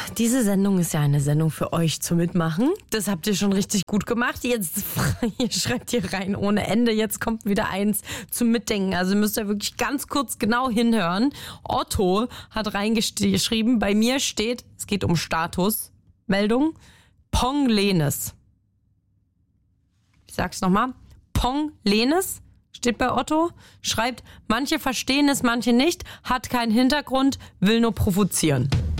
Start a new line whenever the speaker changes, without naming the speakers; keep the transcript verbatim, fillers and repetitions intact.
diese Sendung ist ja eine Sendung für euch zum Mitmachen. Das habt ihr schon richtig gut gemacht. Jetzt ihr schreibt hier rein ohne Ende. Jetzt kommt wieder eins zum Mitdenken. Also müsst ihr wirklich ganz kurz genau hinhören. Otto hat reingeschrieben, bei mir steht, es geht um Statusmeldung, Pong-Lenes. Ich sag's nochmal, Pong-Lenes. Steht bei Otto, schreibt, manche verstehen es, manche nicht, hat keinen Hintergrund, will nur provozieren.